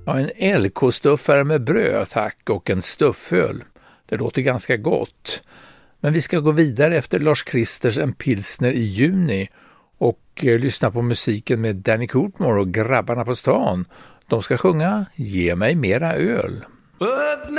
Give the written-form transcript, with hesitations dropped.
Ja, en LK-stuffare med bröd, tack, och en stufföl. Det låter ganska gott. Men vi ska gå vidare efter Lars Kristers En pilsner i juni och lyssna på musiken med Danny Coultmore och Grabbarna på stan. De ska sjunga Ge mig mera öl. Öppna